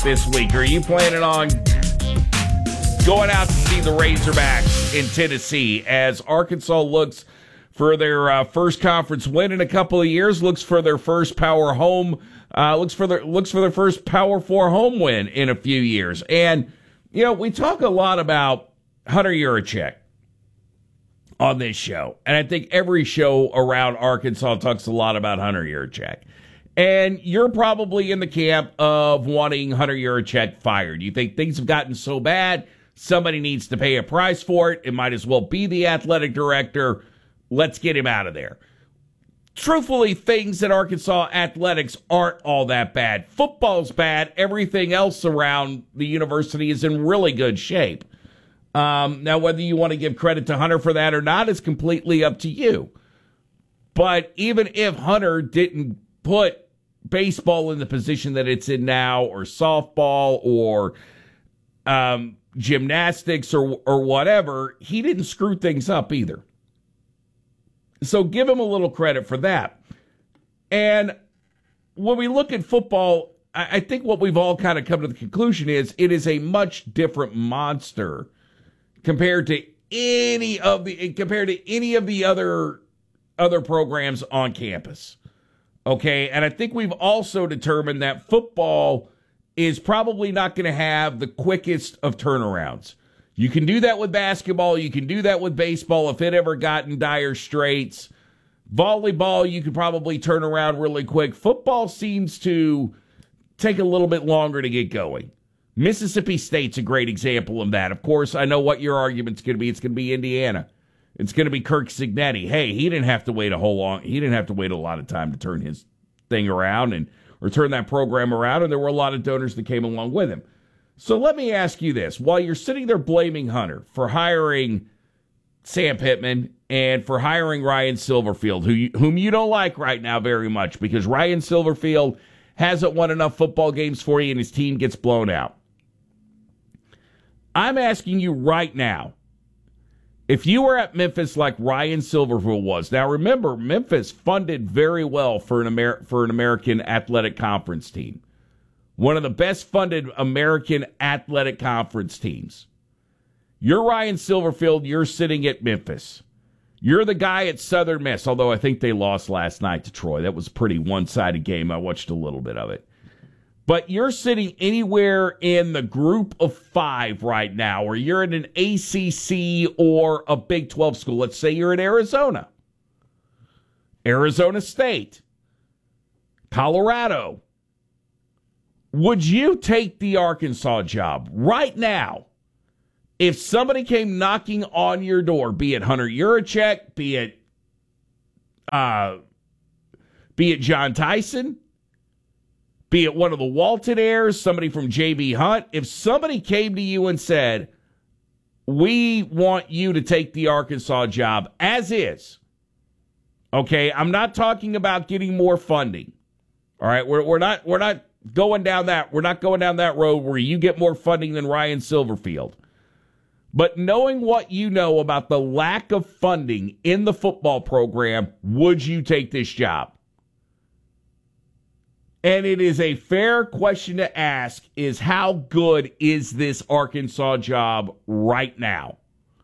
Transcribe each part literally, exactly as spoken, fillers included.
this week? Are you planning on going out to see the Razorbacks in Tennessee as Arkansas looks for their uh, first conference win in a couple of years, looks for their first Power home, uh, looks for their looks for their first Power Four home win in a few years? And you know, we talk a lot about Hunter Yurachek on this show, and I think every show around Arkansas talks a lot about Hunter Yurachek. And you're probably in the camp of wanting Hunter Yurachek fired. You think things have gotten so bad, somebody needs to pay a price for it. It might as well be the athletic director. Let's get him out of there. Truthfully, things at Arkansas athletics aren't all that bad. Football's bad. Everything else around the university is in really good shape. Um, now, whether you want to give credit to Hunter for that or not is completely up to you. But even if Hunter didn't put baseball in the position that it's in now, or softball, or um, gymnastics, or or whatever, he didn't screw things up either. So give him a little credit for that. And when we look at football, I, I think what we've all kind of come to the conclusion is it is a much different monster compared to any of the compared to any of the other other programs on campus. Okay, and I think we've also determined that football is probably not going to have the quickest of turnarounds. You can do that with basketball. You can do that with baseball if it ever got in dire straits. Volleyball, you could probably turn around really quick. Football seems to take a little bit longer to get going. Mississippi State's a great example of that. Of course, I know what your argument's going to be. It's going to be Indiana. It's going to be Kirk Cignetti. Hey, he didn't have to wait a whole long. He didn't have to wait a lot of time to turn his thing around and or turn that program around, and there were a lot of donors that came along with him. So let me ask you this: while you're sitting there blaming Hunter for hiring Sam Pittman and for hiring Ryan Silverfield, who you, whom you don't like right now very much because Ryan Silverfield hasn't won enough football games for you and his team gets blown out, I'm asking you right now. If you were at Memphis like Ryan Silverfield was, now remember, Memphis funded very well for an Amer- for an American Athletic Conference team. One of the best funded American Athletic Conference teams. You're Ryan Silverfield, you're sitting at Memphis. You're the guy at Southern Miss, although I think they lost last night to Troy. That was a pretty one-sided game. I watched a little bit of it. But you're sitting anywhere in the group of five right now, or you're in an A C C or a Big twelve school. Let's say you're in Arizona, Arizona State, Colorado. Would you take the Arkansas job right now if somebody came knocking on your door, be it Hunter Yurachek, be it, uh, be it John Tyson, be it one of the Walton heirs, somebody from J B. Hunt, if somebody came to you and said, we want you to take the Arkansas job as is, okay, I'm not talking about getting more funding, all right, we're, we're not we're not going down that, we're not going down that road where you get more funding than Ryan Silverfield, but knowing what you know about the lack of funding in the football program, would you take this job? And it is a fair question to ask is how good is this Arkansas job right now?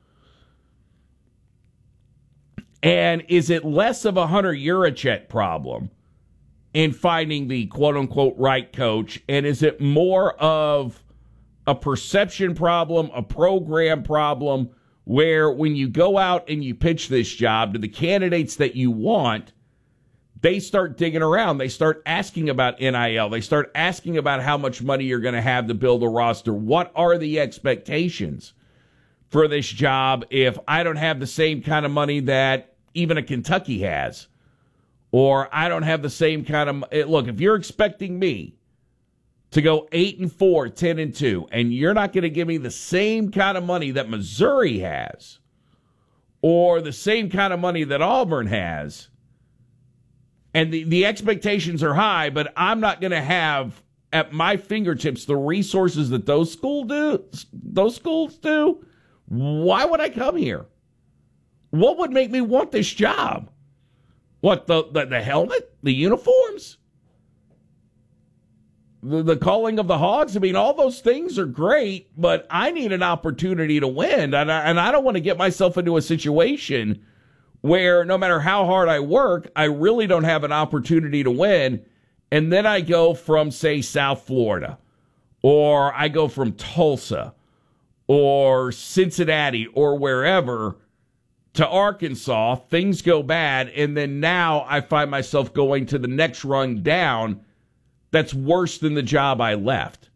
And is it less of a Hunter Yurachek problem in finding the quote-unquote right coach? And is it more of a perception problem, a program problem, where when you go out and you pitch this job to the candidates that you want, they start digging around. They start asking about N I L. They start asking about how much money you're going to have to build a roster. What are the expectations for this job if I don't have the same kind of money that even a Kentucky has? Or I don't have the same kind of... Look, if you're expecting me to go eight and four, ten and two, and you're not going to give me the same kind of money that Missouri has, or the same kind of money that Auburn has, and the, the expectations are high, but I'm not going to have at my fingertips the resources that those school do, those schools do, why would I come here? What would make me want this job? What, the, the, the helmet? The uniforms? the, the calling of the Hogs. I mean, all those things are great, but I need an opportunity to win. And I, and I don't want to get myself into a situation where no matter how hard I work, I really don't have an opportunity to win. And then I go from, say, South Florida, or I go from Tulsa or Cincinnati or wherever to Arkansas, things go bad, and then now I find myself going to the next rung down that's worse than the job I left.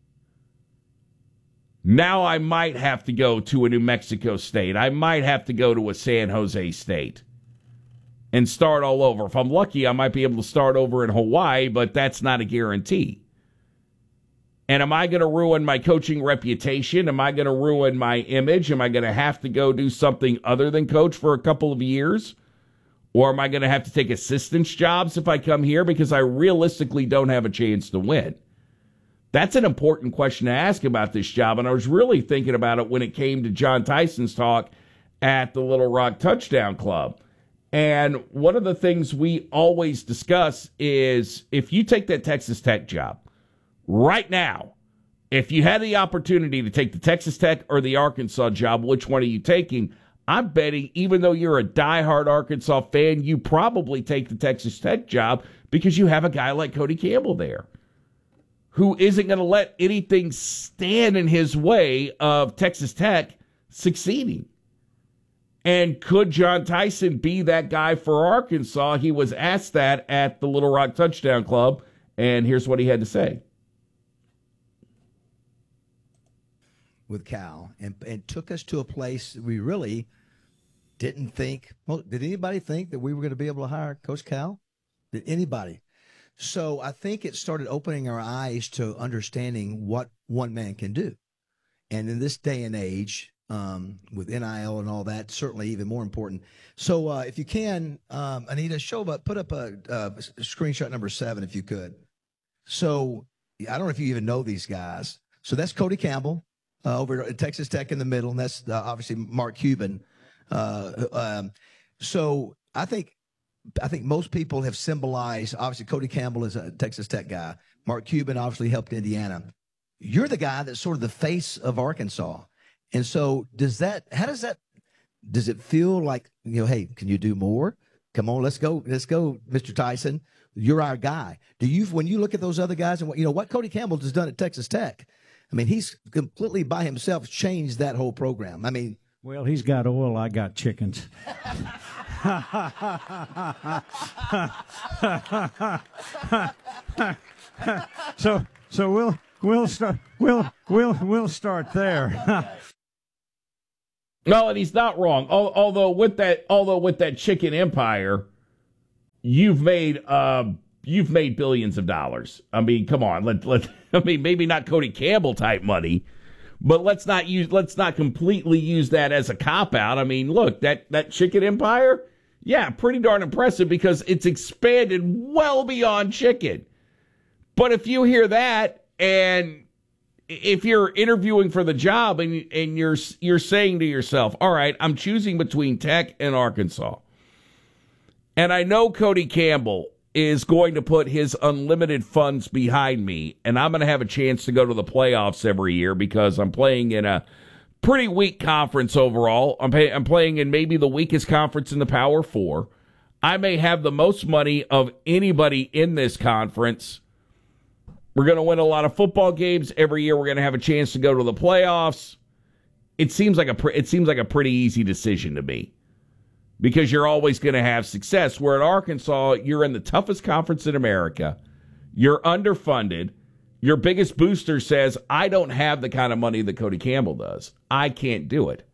Now I might have to go to a New Mexico State. I might have to go to a San Jose State and start all over. If I'm lucky, I might be able to start over in Hawaii, but that's not a guarantee. And am I going to ruin my coaching reputation? Am I going to ruin my image? Am I going to have to go do something other than coach for a couple of years? Or am I going to have to take assistance jobs if I come here because I realistically don't have a chance to win? That's an important question to ask about this job, and I was really thinking about it when it came to John Tyson's talk at the Little Rock Touchdown Club. And one of the things we always discuss is if you take that Texas Tech job, right now, if you had the opportunity to take the Texas Tech or the Arkansas job, which one are you taking? I'm betting, even though you're a diehard Arkansas fan, you probably take the Texas Tech job because you have a guy like Cody Campbell there who isn't going to let anything stand in his way of Texas Tech succeeding. And could John Tyson be that guy for Arkansas? He was asked that at the Little Rock Touchdown Club, and here's what he had to say. With Cal, and, and took us to a place we really didn't think. Well, did anybody think that we were going to be able to hire Coach Cal? Did anybody? So I think it started opening our eyes to understanding what one man can do. And in this day and age, um, with N I L and all that, certainly even more important. So uh, if you can, um, Anita, show up, put up a, a screenshot number seven if you could. So I don't know if you even know these guys. So that's Cody Campbell. Uh, over at Texas Tech in the middle, and that's uh, obviously Mark Cuban. Uh, um, so I think I think most people have symbolized, obviously Cody Campbell is a Texas Tech guy. Mark Cuban obviously helped Indiana. You're the guy that's sort of the face of Arkansas. And so does that, how does that, does it feel like, you know, hey, can you do more? Come on, let's go, let's go, Mister Tyson. You're our guy. Do you, when you look at those other guys and what, you know, what Cody Campbell has done at Texas Tech, I mean, he's completely by himself changed that whole program. I mean, well, he's got oil, I got chickens. so, so we'll we'll start we'll we'll we'll start there. No, and he's not wrong. Although with that, although with that chicken empire, you've made uh, you've made billions of dollars. I mean, come on, let let. I mean, maybe not Cody Campbell type money, but let's not use let's not completely use that as a cop out. I mean, look, that that chicken empire, yeah, pretty darn impressive because it's expanded well beyond chicken. But if you hear that, and if you're interviewing for the job, and and you're you're saying to yourself, all right, I'm choosing between Tech and Arkansas, and I know Cody Campbell is going to put his unlimited funds behind me, and I'm going to have a chance to go to the playoffs every year because I'm playing in a pretty weak conference overall. I'm, pay, I'm playing in maybe the weakest conference in the Power Four. I may have the most money of anybody in this conference. We're going to win a lot of football games every year. We're going to have a chance to go to the playoffs. It seems like a it seems like a pretty easy decision to me, because you're always going to have success. Where at Arkansas, you're in the toughest conference in America. You're underfunded. Your biggest booster says, I don't have the kind of money that Cody Campbell does. I can't do it.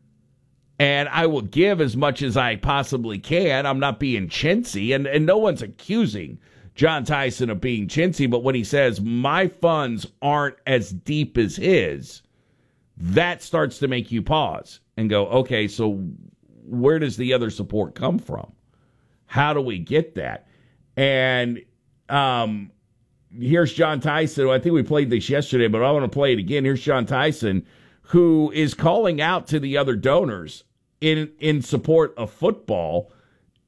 And I will give as much as I possibly can. I'm not being chintzy, and, and no one's accusing John Tyson of being chintzy, but when he says my funds aren't as deep as his, that starts to make you pause and go, okay, so where does the other support come from? How do we get that? And um, here's John Tyson. I think we played this yesterday, but I want to play it again. Here's John Tyson, who is calling out to the other donors in in support of football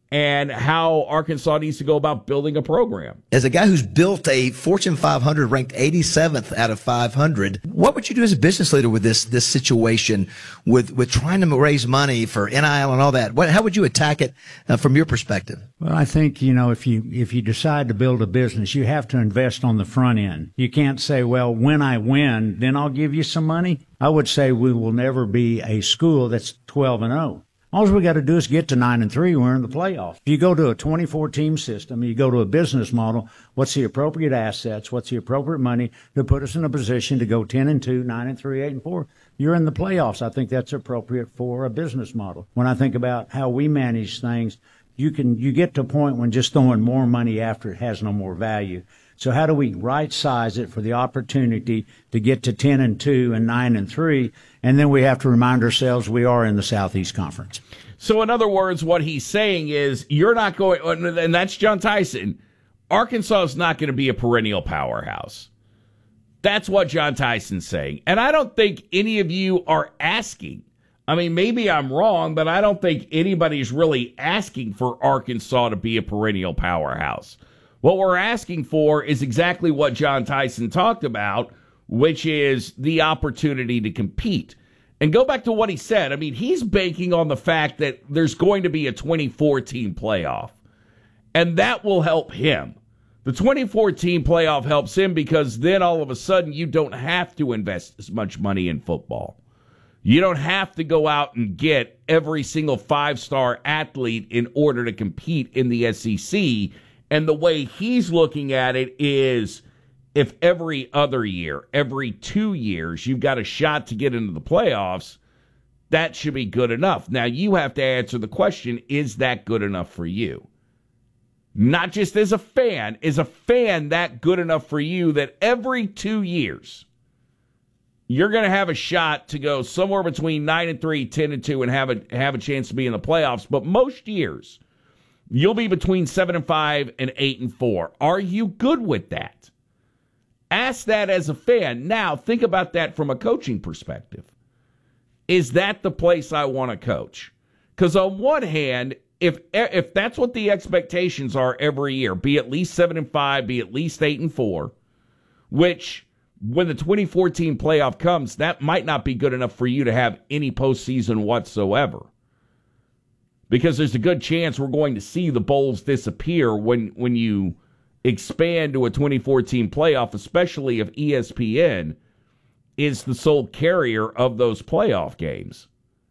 and how Arkansas needs to go about building a program. As a guy who's built a Fortune five hundred, ranked eighty-seventh out of five hundred, what would you do as a business leader with this this situation, with with trying to raise money for N I L and all that? What, how would you attack it uh, from your perspective? Well, I think, you know, if you if you decide to build a business, you have to invest on the front end. You can't say, well, when I win, then I'll give you some money. I would say we will never be a school that's twelve and oh. All we got to do is get to nine and three. We're in the playoffs. If you go to a twenty-four team system, you go to a business model, what's the appropriate assets? What's the appropriate money to put us in a position to go ten and two, nine and three, eight and four? You're in the playoffs. I think that's appropriate for a business model. When I think about how we manage things, you can, you get to a point when just throwing more money after it has no more value. So how do we right size it for the opportunity to get to ten and two and nine and three? And then we have to remind ourselves we are in the Southeast Conference. So in other words, what he's saying is you're not going, and that's John Tyson. Arkansas is not going to be a perennial powerhouse. That's what John Tyson's saying. And I don't think any of you are asking. I mean, maybe I'm wrong, but I don't think anybody's really asking for Arkansas to be a perennial powerhouse. What we're asking for is exactly what John Tyson talked about, which is the opportunity to compete. And go back to what he said. I mean, he's banking on the fact that there's going to be a twenty-four team playoff, and that will help him. The twenty-four team playoff helps him because then all of a sudden you don't have to invest as much money in football. You don't have to go out and get every single five-star athlete in order to compete in the S E C. And the way he's looking at it is if every other year, every two years, you've got a shot to get into the playoffs, that should be good enough. Now, you have to answer the question, is that good enough for you? Not just as a fan. Is a fan that good enough for you that every two years you're going to have a shot to go somewhere between nine and three, ten and two, and have a have a chance to be in the playoffs? But most years, you'll be between seven and five and eight and four. Are you good with that? Ask that as a fan. Now, think about that from a coaching perspective. Is that the place I want to coach? Because on one hand, if if that's what the expectations are every year, be at least seven and five, be at least eight and four, which when the twenty fourteen playoff comes, that might not be good enough for you to have any postseason whatsoever. Because there's a good chance we're going to see the bowls disappear when, when you expand to a twenty-four team playoff, especially if E S P N is the sole carrier of those playoff games.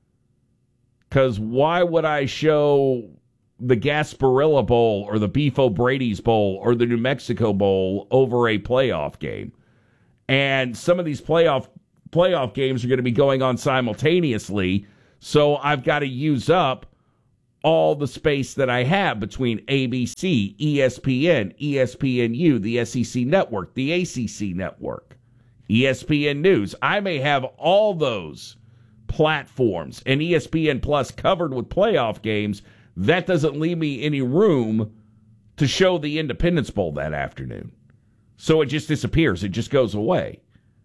Because why would I show the Gasparilla Bowl or the Beef O'Brady's Bowl or the New Mexico Bowl over a playoff game? And some of these playoff playoff games are going to be going on simultaneously, so I've got to use up all the space that I have between A B C, E S P N, E S P N U, the S E C Network, the A C C Network, E S P N News. I may have all those platforms and E S P N Plus covered with playoff games. That doesn't leave me any room to show the Independence Bowl that afternoon. So it just disappears. It just goes away.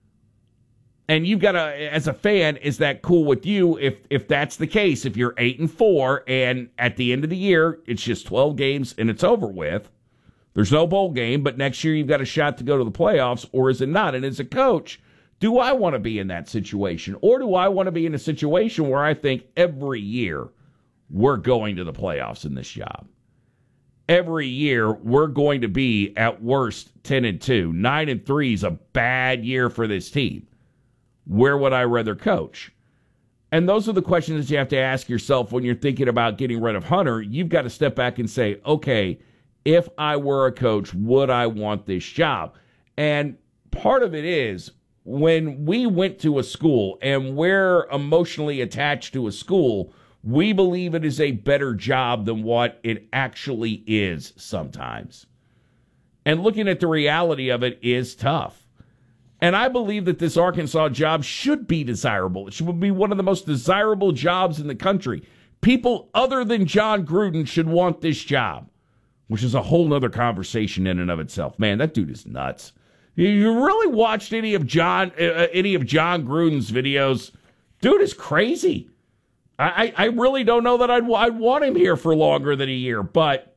And you've got to, as a fan, is that cool with you if if that's the case? If you're eight and four and at the end of the year, it's just twelve games and it's over with. There's no bowl game, but next year you've got a shot to go to the playoffs, or is it not? And as a coach, do I want to be in that situation? Or do I want to be in a situation where I think every year we're going to the playoffs in this job? Every year we're going to be at worst ten and two. nine and three is a bad year for this team. Where would I rather coach? And those are the questions that you have to ask yourself when you're thinking about getting rid of Hunter. You've got to step back and say, okay, if I were a coach, would I want this job? And part of it is when we went to a school and we're emotionally attached to a school, we believe it is a better job than what it actually is sometimes. And looking at the reality of it is tough. And I believe that this Arkansas job should be desirable. It should be one of the most desirable jobs in the country. People other than John Gruden should want this job, which is a whole nother conversation in and of itself. Man, that dude is nuts. You really watched any of John uh, any of John Gruden's videos? Dude is crazy. I, I really don't know that I'd, I'd want him here for longer than a year. But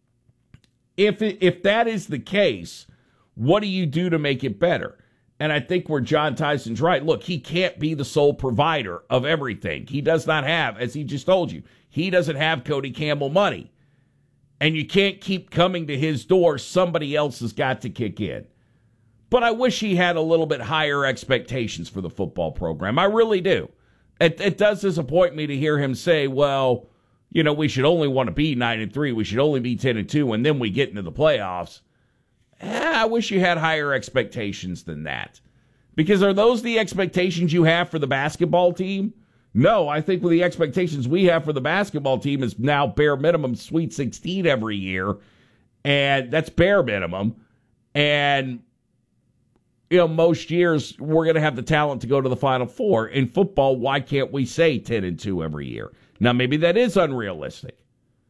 if it, if that is the case, what do you do to make it better? And I think where John Tyson's right. Look, he can't be the sole provider of everything. He does not have, as he just told you, he doesn't have Cody Campbell money. And you can't keep coming to his door. Somebody else has got to kick in. But I wish he had a little bit higher expectations for the football program. I really do. It, it does disappoint me to hear him say, well, you know, we should only want to be nine and three. We should only be ten and two, and then we get into the playoffs. Eh, I wish you had higher expectations than that. Because are those the expectations you have for the basketball team? No, I think the expectations we have for the basketball team is now bare minimum Sweet sixteen every year. And that's bare minimum. And you know, most years we're going to have the talent to go to the Final Four. In football, why can't we say ten and two every year? Now, maybe that is unrealistic.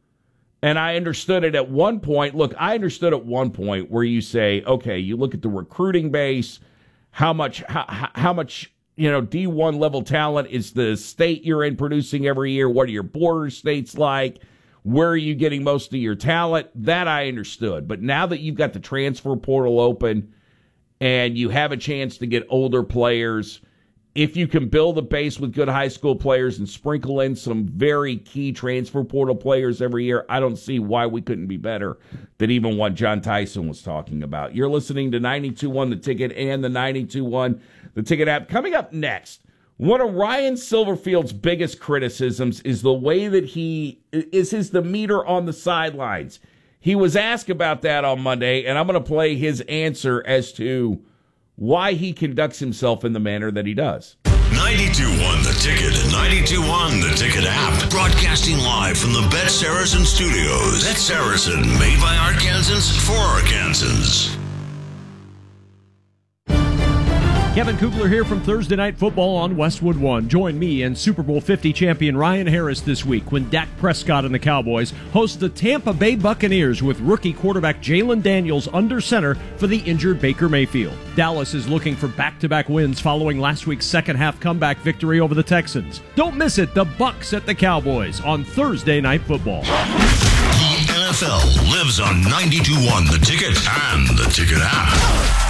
And I understood it at one point. Look, I understood at one point where you say, okay, you look at the recruiting base, how much, how, how much, you know, D one level talent is the state you're in producing every year? What are your border states like? Where are you getting most of your talent? That I understood. But now that you've got the transfer portal open, and you have a chance to get older players, if you can build a base with good high school players and sprinkle in some very key transfer portal players every year, I don't see why we couldn't be better than even what John Tyson was talking about. You're listening to ninety-two point one The Ticket and the ninety-two point one The Ticket app. Coming up next, one of Ryan Silverfield's biggest criticisms is the way that he is his demeanor on the sidelines. He was asked about that on Monday, and I'm going to play his answer as to why he conducts himself in the manner that he does. ninety-two point one The Ticket and ninety-two point one The Ticket app. Broadcasting live from the Bet Saracen studios. Bet Saracen, made by Arkansans for Arkansans. Kevin Kugler here from Thursday Night Football on Westwood One. Join me and Super Bowl fifty champion Ryan Harris this week when Dak Prescott and the Cowboys host the Tampa Bay Buccaneers with rookie quarterback Jalen Daniels under center for the injured Baker Mayfield. Dallas is looking for back-to-back wins following last week's second-half comeback victory over the Texans. Don't miss it, the Bucs at the Cowboys on Thursday Night Football. The N F L lives on ninety-two point one The Ticket and the Ticket app.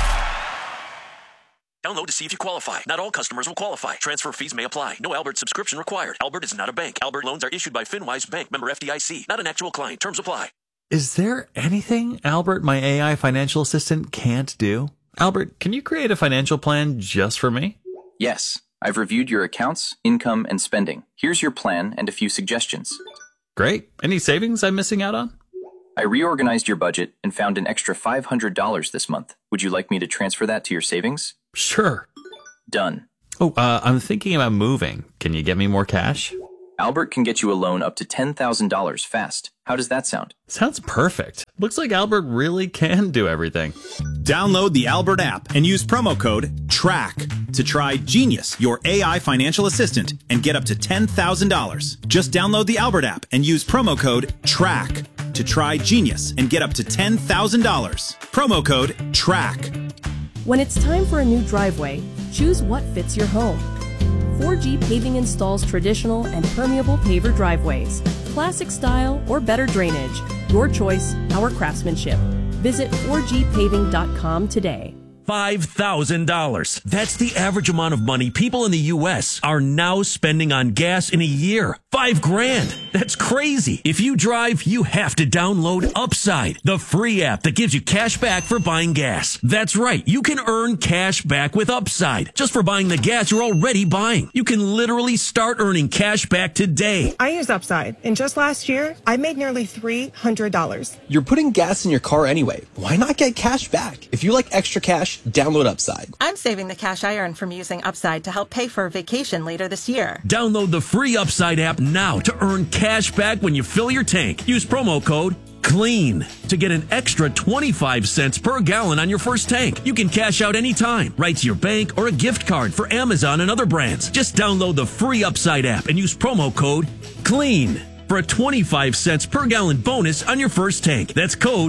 Download to see if you qualify. Not all customers will qualify. Transfer fees may apply. No Albert subscription required. Albert is not a bank. Albert loans are issued by FinWise Bank, member F D I C. Not an actual client. Terms apply. Is there anything Albert, my A I financial assistant, can't do? Albert, can you create a financial plan just for me? Yes. I've reviewed your accounts, income, and spending. Here's your plan and a few suggestions. Great. Any savings I'm missing out on? I reorganized your budget and found an extra five hundred dollars this month. Would you like me to transfer that to your savings? Sure. Done. Oh, uh, I'm thinking about moving. Can you get me more cash? Albert can get you a loan up to ten thousand dollars fast. How does that sound? Sounds perfect. Looks like Albert really can do everything. Download the Albert app and use promo code TRACK to try Genius, your A I financial assistant, and get up to ten thousand dollars. Just download the Albert app and use promo code TRACK to try Genius and get up to ten thousand dollars. Promo code TRACK. When it's time for a new driveway, choose what fits your home. four G Paving installs traditional and permeable paver driveways, classic style or better drainage. Your choice, our craftsmanship. Visit four G paving dot com today. five thousand dollars. That's the average amount of money people in the U S are now spending on gas in a year. Five grand. That's crazy. If you drive, you have to download Upside, the free app that gives you cash back for buying gas. That's right. You can earn cash back with Upside just for buying the gas you're already buying. You can literally start earning cash back today. I use Upside, and just last year, I made nearly three hundred dollars. You're putting gas in your car anyway. Why not get cash back? If you like extra cash, download Upside. I'm saving the cash I earn from using Upside to help pay for a vacation later this year. Download the free Upside app now to earn cash back when you fill your tank. Use promo code CLEAN to get an extra twenty-five cents per gallon on your first tank. You can cash out anytime, right to your bank or a gift card for Amazon and other brands. Just download the free Upside app and use promo code CLEAN for a twenty-five cents per gallon bonus on your first tank. That's code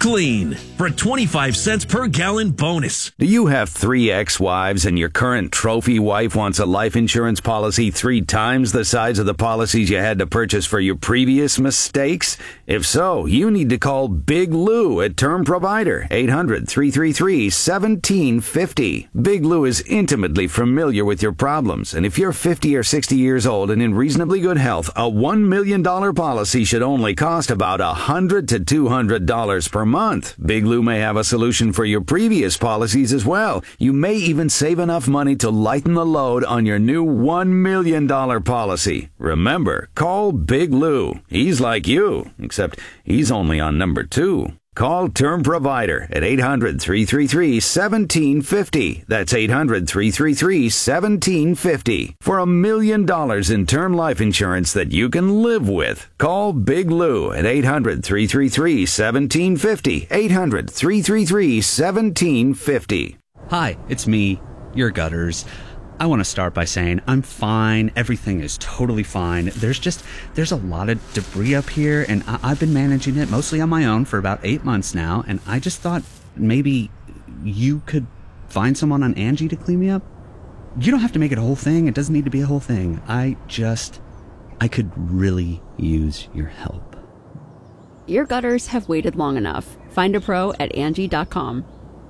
clean for a twenty-five cents per gallon bonus. Do you have three ex-wives and your current trophy wife wants a life insurance policy three times the size of the policies you had to purchase for your previous mistakes? If so, you need to call Big Lou at Term Provider, eight hundred, three three three, one seven five zero. Big Lou is intimately familiar with your problems, and if you're fifty or sixty years old and in reasonably good health, a one million dollars policy should only cost about one hundred to two hundred dollars per month. Big Lou may have a solution for your previous policies as well. You may even save enough money to lighten the load on your new one million dollars policy. Remember, call Big Lou. He's like you, except he's only on number two. Call Term Provider at eight hundred, three three three, one seven five zero. That's eight hundred, three three three, one seven five zero. For a million dollars in term life insurance that you can live with. Call Big Lou at eight hundred, three three three, one seven five zero. eight hundred, three three three, one seven five zero. Hi, it's me, your Gutters. I want to start by saying I'm fine. Everything is totally fine. There's just, there's a lot of debris up here, and I- I've been managing it mostly on my own for about eight months now, and I just thought maybe you could find someone on Angie to clean me up. You don't have to make it a whole thing. It doesn't need to be a whole thing. I just, I could really use your help. Your gutters have waited long enough. Find a pro at Angie dot com.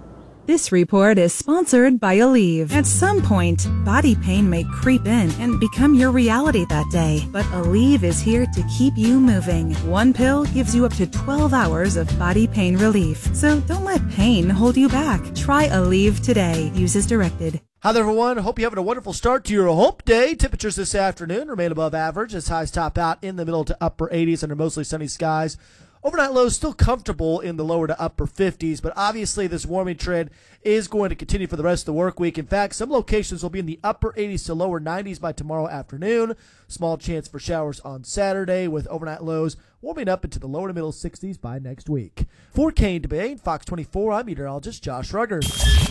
This report is sponsored by Aleve. At some point, body pain may creep in and become your reality that day. But Aleve is here to keep you moving. One pill gives you up to twelve hours of body pain relief. So don't let pain hold you back. Try Aleve today. Use as directed. Hi there, everyone. Hope you're having a wonderful start to your hump day. Temperatures this afternoon remain above average as highs top out in the middle to upper eighties under mostly sunny skies. Overnight lows still comfortable in the lower to upper fifties, but obviously this warming trend is going to continue for the rest of the work week. In fact, some locations will be in the upper eighties to lower nineties by tomorrow afternoon. Small chance for showers on Saturday with overnight lows warming up into the lower to middle sixties by next week. For Kane DeBay, Fox twenty-four, I'm meteorologist Josh Ruggers.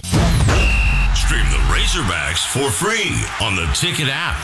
Stream the Razorbacks for free on the Ticket app.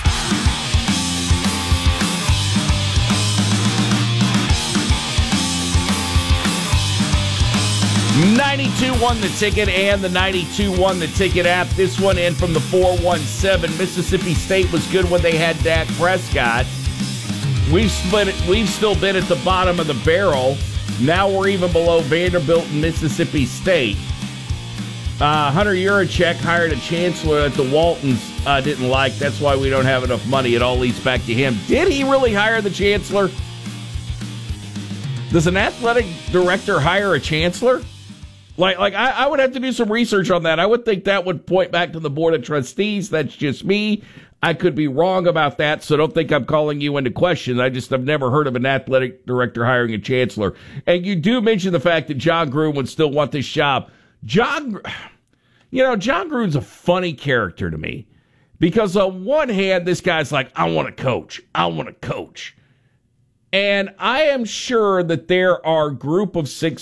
ninety-two one The Ticket and the ninety-two one The Ticket app. This one in from the four one seven. Mississippi State was good when they had Dak Prescott. We've split it, we've still been at the bottom of the barrel. Now we're even below Vanderbilt and Mississippi State. Uh, Hunter Yurachek hired a chancellor that the Waltons uh, didn't like. That's why we don't have enough money. It all leads back to him. Did he really hire the chancellor? Does an athletic director hire a chancellor? Like, like I, I would have to do some research on that. I would think that would point back to the Board of Trustees. That's just me. I could be wrong about that, so don't think I'm calling you into question. I just have never heard of an athletic director hiring a chancellor. And you do mention the fact that John Gruden would still want this job. John, you know, John Gruden's a funny character to me because on one hand, this guy's like, I want to coach. I want to coach. And I am sure that there are a group of six